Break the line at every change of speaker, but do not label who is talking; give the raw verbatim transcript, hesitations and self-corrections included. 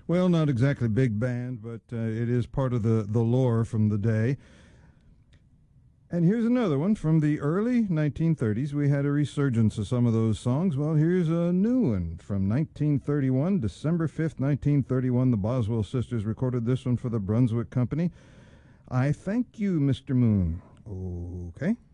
Well, not exactly big band, but uh, it is part of the, the lore from the day. And here's another one from the early nineteen thirties. We had a resurgence of some of those songs. Well, here's a new one from nineteen thirty-one, December fifth, nineteen thirty-one. The Boswell sisters recorded this one for the Brunswick Company. I Thank You, Mister Moon. Okay.